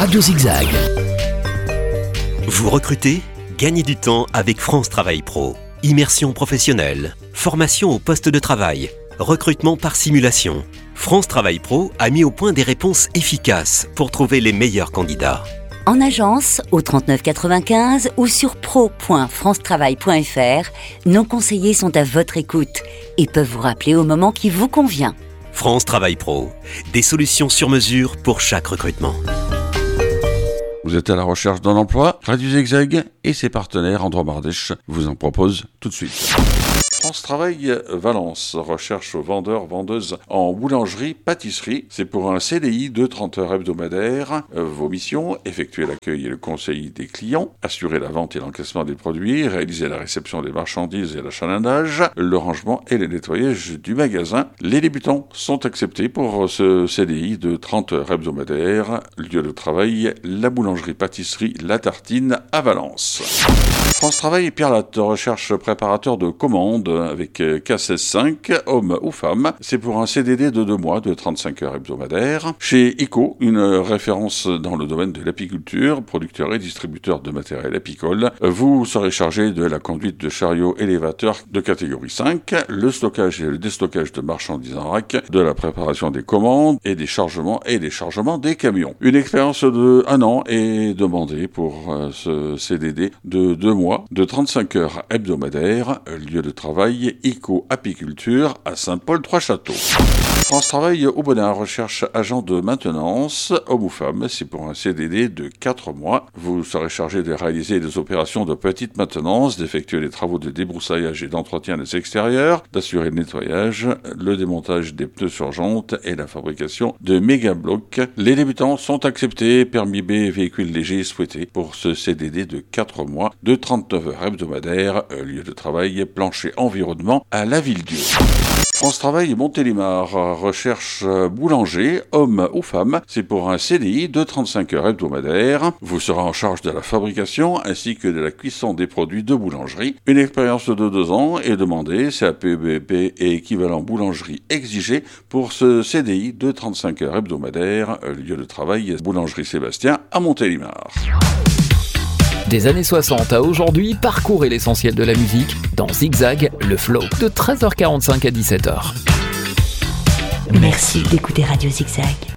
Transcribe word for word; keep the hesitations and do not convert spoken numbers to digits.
Radio Zigzag. Vous recrutez ? Gagnez du temps avec France Travail Pro. Immersion professionnelle, formation au poste de travail, recrutement par simulation. France Travail Pro a mis au point des réponses efficaces pour trouver les meilleurs candidats. En agence, au trente-neuf quatre-vingt-quinze ou sur pro point france travail point f r, nos conseillers sont à votre écoute et peuvent vous rappeler au moment qui vous convient. France Travail Pro, des solutions sur mesure pour chaque recrutement. Vous êtes à la recherche d'un emploi ? Radio Zigzag et ses partenaires Android Mardèche vous en proposent tout de suite. France Travail Valence recherche vendeurs, vendeuses en boulangerie-pâtisserie. C'est pour un C D I de trente heures hebdomadaires. Vos missions, effectuer l'accueil et le conseil des clients, assurer la vente et l'encaissement des produits, réaliser la réception des marchandises et l'achalandage, le rangement et le nettoyage du magasin. Les débutants sont acceptés pour ce C D I de trente heures hebdomadaires. Lieu de travail, la boulangerie-pâtisserie La Tartine à Valence. France Travail et Pierre Latte recherche préparateur de commandes avec K seize cinq, homme ou femme. C'est pour un C D D de deux mois de trente-cinq heures hebdomadaires. Chez ICO, une référence dans le domaine de l'apiculture, producteur et distributeur de matériel apicole. Vous serez chargé de la conduite de chariots élévateurs de catégorie cinq, le stockage et le déstockage de marchandises en rack, de la préparation des commandes et des chargements et des chargements des camions. Une expérience de un an est demandée pour ce C D D de deux mois de trente-cinq heures hebdomadaires, lieu de travail ICO Apiculture à Saint-Paul-Trois-Châteaux. France Travail au Bonin recherche agent de maintenance, homme ou femme, c'est pour un C D D de quatre mois. Vous serez chargé de réaliser des opérations de petite maintenance, d'effectuer les travaux de débroussaillage et d'entretien des extérieurs, d'assurer le nettoyage, le démontage des pneus sur jantes et la fabrication de méga blocs. Les débutants sont acceptés, permis B, véhicules légers souhaités pour ce C D D de quatre mois, de trente-neuf heures hebdomadaires, lieu de travail plancher environnement à la Ville-Dieu. France Travail Montélimar recherche boulanger, homme ou femme. C'est pour un C D I de trente-cinq heures hebdomadaires. Vous serez en charge de la fabrication ainsi que de la cuisson des produits de boulangerie. Une expérience de deux ans est demandée. C A P B P et équivalent boulangerie exigé pour ce C D I de trente-cinq heures hebdomadaires. Lieu de travail Boulangerie Sébastien à Montélimar. Des années soixante à aujourd'hui, parcourez l'essentiel de la musique dans Zigzag, le flow, de treize heures quarante-cinq à dix-sept heures. Merci d'écouter Radio Zigzag.